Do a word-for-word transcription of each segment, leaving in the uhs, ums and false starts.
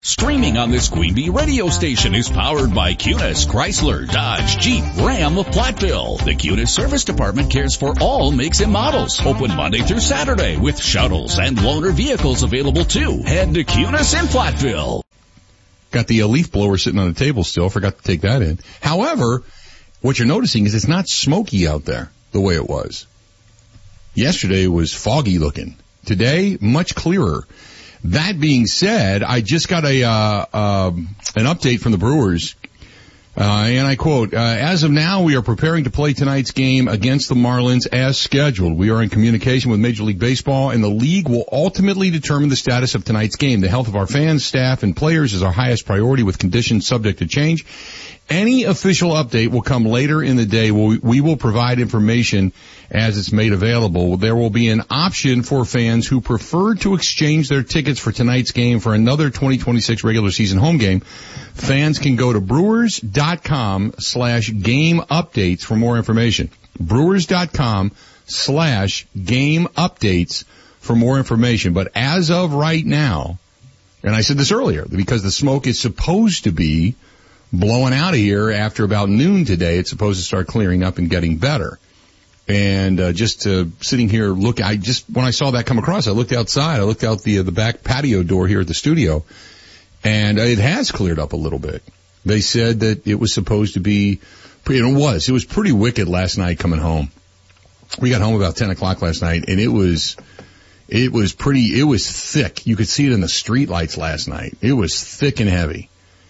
Streaming on this Queen Bee radio station is powered by Cunis, Chrysler, Dodge, Jeep, Ram of Platteville. The Cunis Service Department cares for all makes and models. Open Monday through Saturday with shuttles and loaner vehicles available too. Head to Cunis in Platteville. Got the uh, leaf blower sitting on the table still. Forgot to take that in. However, what you're noticing is it's not smoky out there the way it was. Yesterday was foggy looking. Today, much clearer. That being said, I just got a uh, uh, an update from the Brewers, uh, and I quote, uh, as of now, we are preparing to play tonight's game against the Marlins as scheduled. We are in communication with Major League Baseball, and the league will ultimately determine the status of tonight's game. The health of our fans, staff, and players is our highest priority, with conditions subject to change. Any official update will come later in the day. We will provide information as it's made available. There will be an option for fans who prefer to exchange their tickets for tonight's game for another twenty twenty-six regular season home game. Fans can go to brewers.com slash game updates for more information. Brewers.com slash game updates for more information. But as of right now, and I said this earlier, because the smoke is supposed to be blowing out of here after about noon today. It's supposed to start clearing up and getting better. And uh, just uh, sitting here, look, I just when I saw that come across, I looked outside. I looked out the uh, the back patio door here at the studio, and it has cleared up a little bit. They said that it was supposed to be, and it was. It was pretty wicked last night coming home. We got home about ten o'clock last night, and it was it was pretty. It was thick. You could see it in the street lights last night. It was thick and heavy.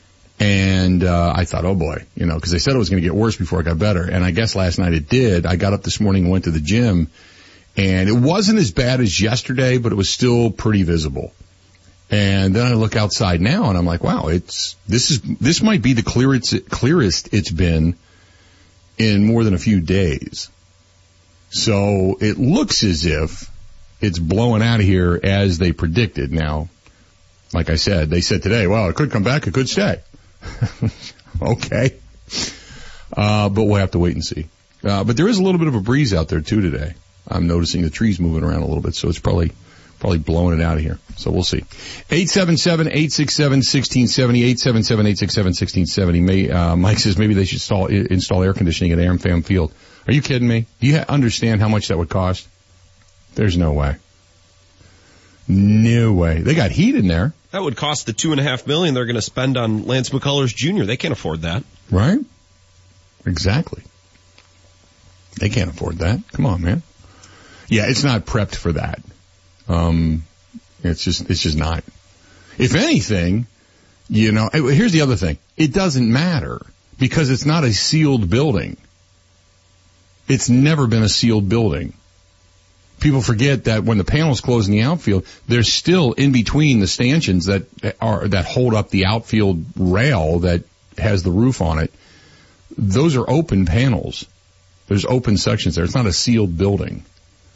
And, uh, I thought, oh boy, you know, cause they said it was going to get worse before it got better. And I guess last night it did. I got up this morning and went to the gym, and it wasn't as bad as yesterday, but it was still pretty visible. And then I look outside now and I'm like, wow, it's, this is, this might be the clearest, clearest it's been in more than a few days. So it looks as if it's blowing out of here as they predicted. Now, like I said, they said today, well, it could come back, it could stay. Okay. Uh, but we'll have to wait and see. Uh, but there is a little bit of a breeze out there too today. I'm noticing the trees moving around a little bit, so it's probably, probably blowing it out of here. So we'll see. eight seven seven, eight six seven, one six seven zero, eight seven seven, eight six seven, one six seven zero. May, uh, Mike says maybe they should install, install air conditioning at Aram Fam Field. Are you kidding me? Do you ha- understand how much that would cost? There's no way. No way. They got heat in there. That would cost the two and a half million they're going to spend on Lance McCullers Junior They can't afford that. Right? Exactly. They can't afford that. Come on, man. Yeah, it's not prepped for that. Um, it's just, it's just not. If anything, you know, here's the other thing. It doesn't matter because it's not a sealed building. It's never been a sealed building. People forget that when the panels close in the outfield, they're still in between the stanchions that are, that hold up the outfield rail that has the roof on it. Those are open panels. There's open sections there. It's not a sealed building.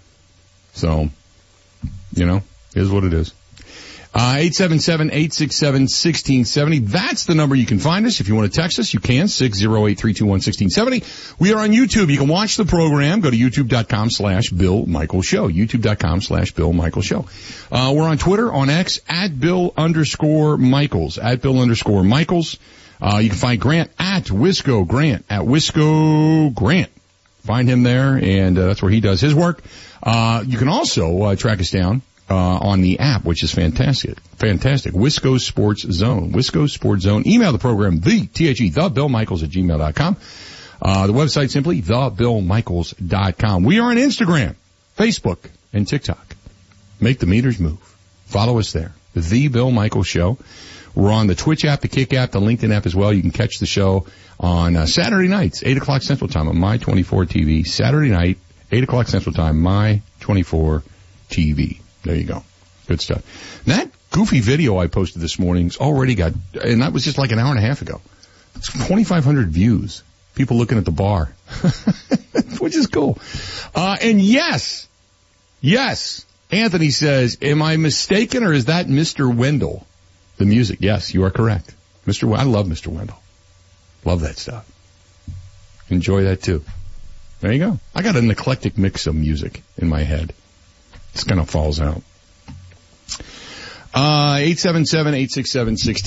So, you know, it is what it is. Uh, eight seven seven, eight six seven, one six seven zero. That's the number you can find us. If you want to text us, you can, six zero eight, three two one, one six seven zero. We are on YouTube. You can watch the program. Go to youtube.com slash Bill Michaels Show. youtube.com slash Bill Michaels Show. Uh, we're on Twitter, on X, at Bill underscore Michaels, at Bill underscore Michaels. Uh, you can find Grant at Wisco Grant, at Wisco Grant. Find him there, and uh, that's where he does his work. Uh, you can also uh, track us down Uh, on the app, which is fantastic. Fantastic. Wisco Sports Zone. Wisco Sports Zone. Email the program, the, T H E, the Bill Michaels at gmail dot com. Uh, the website simply, the bill michaels dot com. We are on Instagram, Facebook, and TikTok. Make the meters move. Follow us there. The Bill Michaels Show. We're on the Twitch app, the Kick app, the LinkedIn app as well. You can catch the show on uh, Saturday nights, eight o'clock Central Time on My twenty-four T V. Saturday night, eight o'clock Central Time, My twenty-four T V. There you go. Good stuff. That goofy video I posted this morning's already got, and that was just like an hour and a half ago. It's twenty-five hundred views. People looking at the bar, which is cool. Uh, and yes, yes, Anthony says, am I mistaken or is that Mister Wendell? The music. Yes, you are correct. Mister W- I love Mister Wendell. Love that stuff. Enjoy that too. There you go. I got an eclectic mix of music in my head. It kind of falls out. Uh, eight seven seven, eight six seven, one six